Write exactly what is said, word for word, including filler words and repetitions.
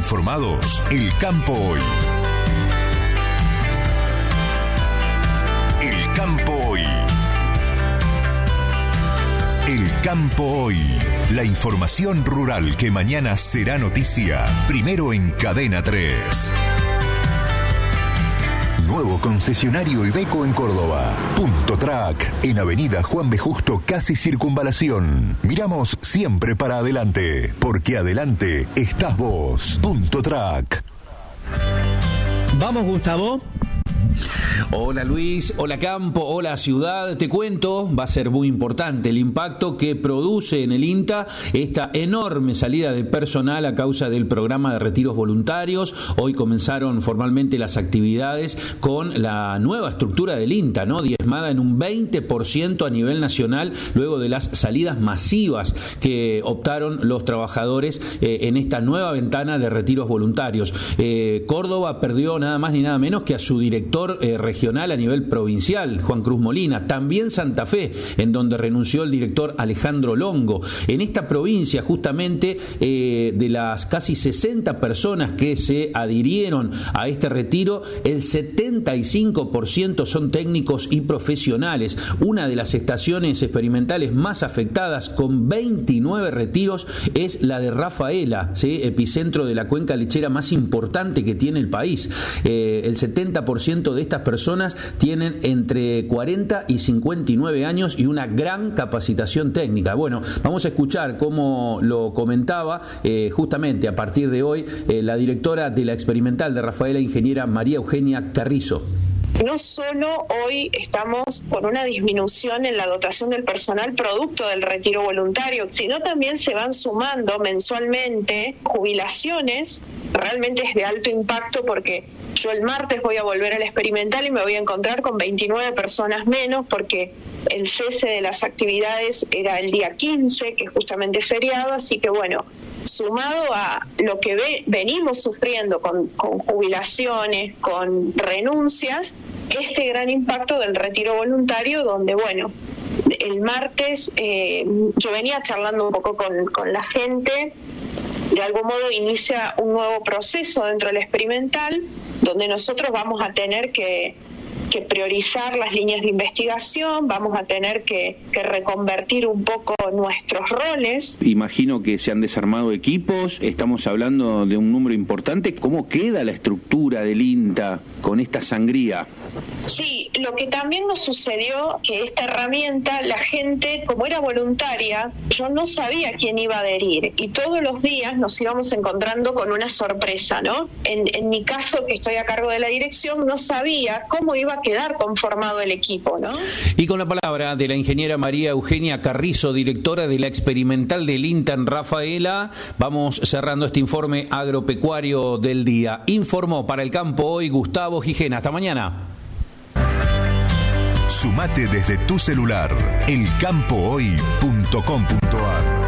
informados. El Campo Hoy. El Campo Hoy. El Campo Hoy. La información rural que mañana será noticia. Primero en Cadena tres. Nuevo concesionario Iveco en Córdoba. Punto Track, en Avenida Juan B. Justo, casi Circunvalación. Miramos siempre para adelante, porque adelante estás vos. Punto Track. Vamos, Gustavo. Hola Luis, hola Campo, hola Ciudad. Te cuento, va a ser muy importante el impacto que produce en el INTA esta enorme salida de personal a causa del programa de retiros voluntarios. Hoy comenzaron formalmente las actividades con la nueva estructura del INTA, ¿no? Diezmada en un veinte por ciento a nivel nacional luego de las salidas masivas que optaron los trabajadores eh, en esta nueva ventana de retiros voluntarios. Eh, Córdoba perdió nada más ni nada menos que a su director eh, regional a nivel provincial, Juan Cruz Molina. También Santa Fe, en donde renunció el director Alejandro Longo. En esta provincia, justamente, eh, de las casi sesenta personas que se adhirieron a este retiro, el setenta y cinco por ciento son técnicos y profesionales. Una de las estaciones experimentales más afectadas, con veintinueve retiros, es la de Rafaela, ¿sí? Epicentro de la cuenca lechera más importante que tiene el país. Eh, el setenta por ciento de estas personas tienen entre cuarenta y cincuenta y nueve años y una gran capacitación técnica. Bueno, vamos a escuchar cómo lo comentaba eh, justamente a partir de hoy eh, la directora de la experimental de Rafaela, ingeniera María Eugenia Carrizo. No solo hoy estamos con una disminución en la dotación del personal producto del retiro voluntario, sino también se van sumando mensualmente jubilaciones. Realmente es de alto impacto porque yo el martes voy a volver al experimental y me voy a encontrar con veintinueve personas menos porque el cese de las actividades era el día quince, que es justamente feriado, así que bueno, sumado a lo que ve, venimos sufriendo con, con jubilaciones, con renuncias, este gran impacto del retiro voluntario, donde bueno, el martes eh, yo venía charlando un poco con, con la gente. De algún modo inicia un nuevo proceso dentro del experimental, donde nosotros vamos a tener que, que priorizar las líneas de investigación, vamos a tener que, que reconvertir un poco nuestros roles. Imagino que se han desarmado equipos, estamos hablando de un número importante. ¿Cómo queda la estructura del INTA con esta sangría? Sí, lo que también nos sucedió, que esta herramienta, la gente, como era voluntaria, yo no sabía quién iba a adherir y todos los días nos íbamos encontrando con una sorpresa, ¿no? En, en mi caso, que estoy a cargo de la dirección, no sabía cómo iba a quedar conformado el equipo, ¿no? Y con la palabra de la ingeniera María Eugenia Carrizo, directora de la experimental del INTA en Rafaela, vamos cerrando este informe agropecuario del día. Informó para el Campo Hoy Gustavo Gijena. Hasta mañana. Sumate desde tu celular, el campo hoy punto com punto a r.